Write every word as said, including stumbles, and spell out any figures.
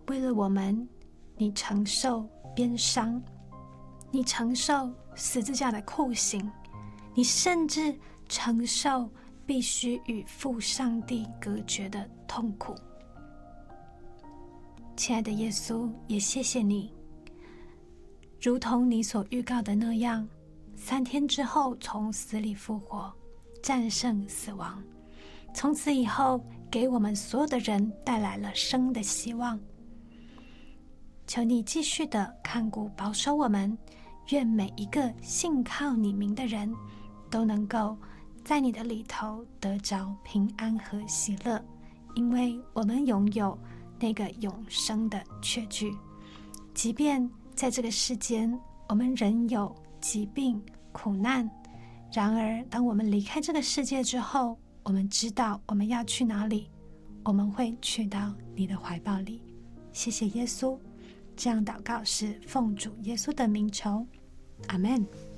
为了我们，你承受鞭伤，你承受十字架的酷刑，你甚至承受必须与父上帝隔绝的痛苦。亲爱的耶稣，也谢谢你，如同你所预告的那样，三天之后从死里复活，战胜死亡，从此以后给我们所有的人带来了生的希望。求你继续的看顾保守我们，愿每一个信靠你名的人都能够在你的里头得着平安和喜乐，因为我们拥有那个永生的确据。即便在这个世间我们仍有疾病苦难，然而当我们离开这个世界之后，我们知道我们要去哪里，我们会去到你的怀抱里。谢谢耶稣，这样祷告是奉主耶稣的名求，阿们。